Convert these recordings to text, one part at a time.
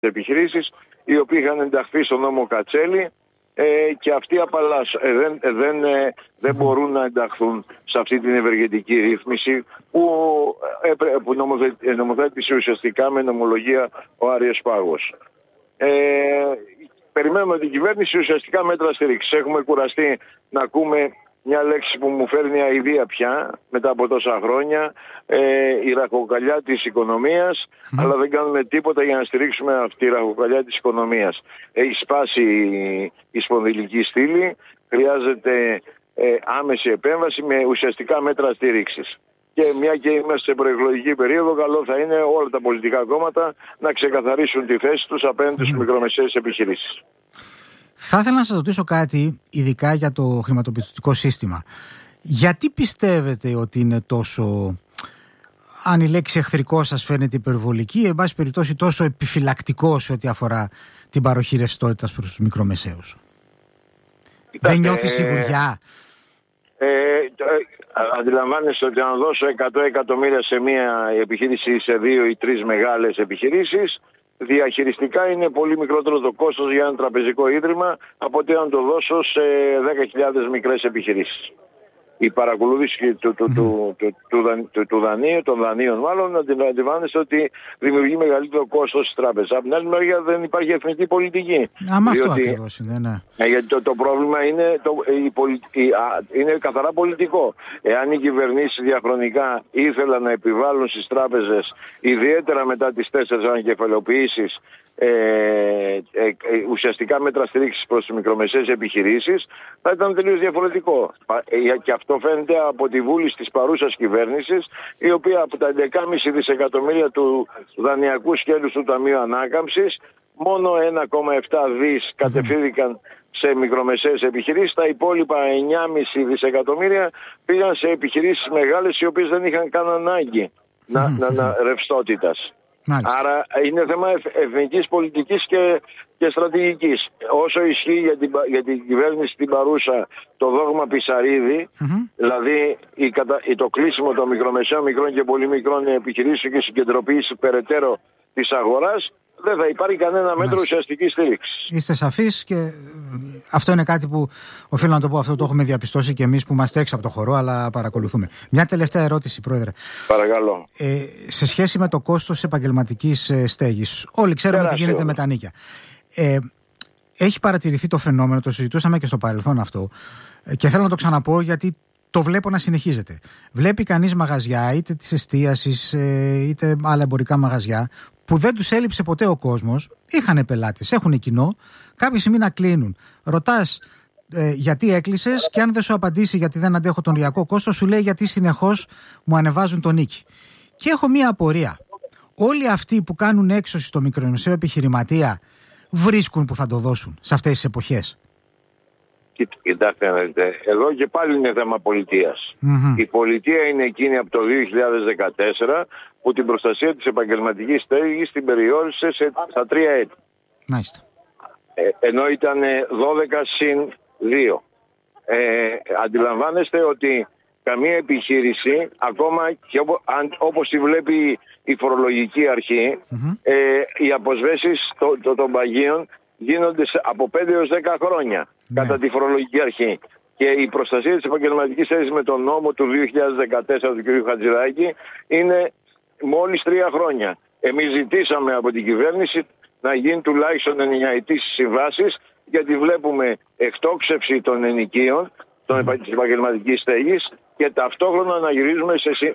επιχειρήσεις, οι οποίοι είχαν ενταχθεί στον νόμο Κατσέλη και αυτοί δεν μπορούν να ενταχθούν σε αυτή την ευεργετική ρύθμιση που νομοθέτησε ουσιαστικά με νομολογία ο Άριος Πάγος. Περιμένουμε την κυβέρνηση ουσιαστικά μέτρα στήριξης. Έχουμε κουραστεί να ακούμε μια λέξη που μου φέρνει αηδία πια μετά από τόσα χρόνια, η ραχοκοκαλιά της οικονομίας, αλλά δεν κάνουμε τίποτα για να στηρίξουμε αυτή τη ραχοκοκαλιά της οικονομίας. Έχει σπάσει η σπονδυλική στήλη, χρειάζεται άμεση επέμβαση με ουσιαστικά μέτρα στήριξης. Και μια και είμαστε σε προεκλογική περίοδο, καλό θα είναι όλα τα πολιτικά κόμματα να ξεκαθαρίσουν τη θέση τους απέναντι στις μικρομεσαίες επιχειρήσεις. Θα ήθελα να σας ρωτήσω κάτι, ειδικά για το χρηματοπιστωτικό σύστημα. Γιατί πιστεύετε ότι είναι τόσο, αν η λέξη εχθρικό σας φαίνεται υπερβολική, εν πάση περιπτώσει τόσο επιφυλακτικό σε ό,τι αφορά την παροχή ρευστότητας προς τους μικρομεσαίους? Δεν νιώθει σιγουριά? Αντιλαμβάνεστε ότι αν δώσω 100 εκατομμύρια σε μία επιχείρηση ή σε 2 ή 3 μεγάλες επιχειρήσεις, διαχειριστικά είναι πολύ μικρότερο το κόστος για ένα τραπεζικό ίδρυμα από ότι αν το δώσω σε 10.000 μικρές επιχειρήσεις. Η παρακολούθηση του δανείου, των δανείων μάλλον, αντιλαμβάνεστε ότι δημιουργεί μεγαλύτερο κόστος στις τράπεζες. Από την άλλη μεριά δεν υπάρχει εθνική πολιτική. Αυτό ακριβώς είναι, ναι. Γιατί το πρόβλημα είναι καθαρά πολιτικό. Εάν οι κυβερνήσεις διαχρονικά ήθελαν να επιβάλλουν στις τράπεζες, ιδιαίτερα μετά τις 4 ανακεφαλαιοποιήσεις, ουσιαστικά μέτρα στήριξης προς τις μικρομεσαίες επιχειρήσεις, θα ήταν τελείως διαφορετικό. Και αυτό φαίνεται από τη βούληση της παρούσας κυβέρνησης, η οποία από τα 11,5 δισεκατομμύρια του δανειακού σκέλους του Ταμείου Ανάκαμψης, μόνο 1,7 δις κατευθύνθηκαν σε μικρομεσαίες επιχειρήσεις. Τα υπόλοιπα 9,5 δισεκατομμύρια πήγαν σε επιχειρήσεις μεγάλες, οι οποίες δεν είχαν καν ανάγκη ρευστότητας. Μάλιστα. Άρα είναι θέμα εθνικής πολιτικής και στρατηγικής. Όσο ισχύει για την κυβέρνηση την παρούσα το δόγμα Πισαρίδη, δηλαδή το κλείσιμο των μικρομεσαίων, μικρών και πολύ μικρών επιχειρήσεων και συγκεντρωποίηση περαιτέρω της αγοράς, δεν θα υπάρχει κανένα μέτρο ουσιαστικής στήριξης. Είστε σαφείς και αυτό είναι κάτι που οφείλω να το πω, αυτό το έχουμε διαπιστώσει και εμείς που είμαστε έξω από το χορό, αλλά παρακολουθούμε. Μια τελευταία ερώτηση, Πρόεδρε. Παρακαλώ. Σε σχέση με το κόστος επαγγελματικής στέγης, όλοι ξέρουμε τι γίνεται με τα νίκια. Έχει παρατηρηθεί το φαινόμενο, το συζητούσαμε και στο παρελθόν αυτό, και θέλω να το ξαναπώ γιατί το βλέπω να συνεχίζεται. Βλέπει κανείς μαγαζιά, είτε της εστίασης, είτε άλλα εμπορικά μαγαζιά, που δεν τους έλειψε ποτέ ο κόσμος, είχαν πελάτες, έχουν κοινό, κάποια στιγμή να κλείνουν. Ρωτάς γιατί έκλεισες και αν δεν σου απαντήσει γιατί δεν αντέχω τον οριακό κόστος, σου λέει γιατί συνεχώς μου ανεβάζουν τον νίκη. Και έχω μία απορία. Όλοι αυτοί που κάνουν έξωση στο μικρομεσαίο επιχειρηματία βρίσκουν που θα το δώσουν σε αυτές τις εποχές? Κοιτάξτε, εδώ και πάλι είναι θέμα πολιτείας. Η πολιτεία είναι εκείνη από το 2014 που την προστασία της επαγγελματικής στέγης την περιόρισε στα 3 έτη. Μάλιστα. Ενώ ήταν 12 συν 2. Αντιλαμβάνεστε ότι καμία επιχείρηση, ακόμα και όπως τη βλέπει η φορολογική αρχή, οι αποσβέσεις των παγίων γίνονται από 5 έως 10 χρόνια κατά τη φορολογική αρχή. Και η προστασία της επαγγελματικής στέγης με τον νόμο του 2014 του κ. Χατζηδάκη είναι μόλις 3 χρόνια. Εμείς ζητήσαμε από την κυβέρνηση να γίνει τουλάχιστον 9ετής συμβάσεις, γιατί βλέπουμε εκτόξευση των ενοικίων της επαγγελματικής στέγης και ταυτόχρονα να γυρίζουμε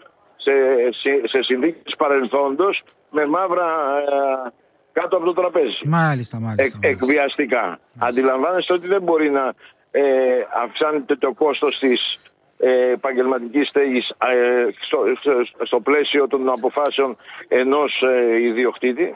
σε συνθήκες παρελθόντος με μαύρα κάτω από το τραπέζι. Μάλιστα. Εκβιαστικά. Αντιλαμβάνεστε ότι δεν μπορεί να αυξάνεται το κόστος της επαγγελματικής στέγης στο πλαίσιο των αποφάσεων ενός ιδιοκτήτη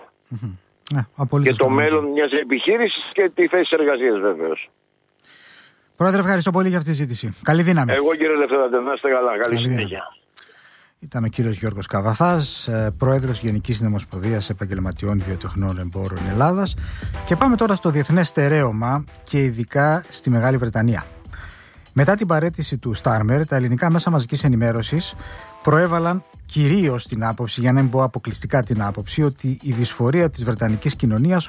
και το μέλλον μιας επιχείρησης και τη θέση εργασίας βεβαίως. Πρόεδρε, ευχαριστώ πολύ για αυτή τη συζήτηση. Καλή δύναμη. Εγώ κύριε Λευθεράντε, να είστε καλά. Καλή συνέχεια. Ήταν ο κύριος Γιώργος Καβαθάς, πρόεδρος Γενικής Συνομοσπονδίας Επαγγελματιών Βιοτεχνών Εμπόρων Ελλάδας. Και πάμε τώρα στο διεθνές στερέωμα και ειδικά στη Μεγάλη Βρετανία. Μετά την παραίτηση του Στάρμερ, τα ελληνικά μέσα μαζικής ενημέρωσης προέβαλαν κυρίως την άποψη, για να μην πω αποκλειστικά την άποψη, ότι η δυσφορία της βρετανικής κοινωνίας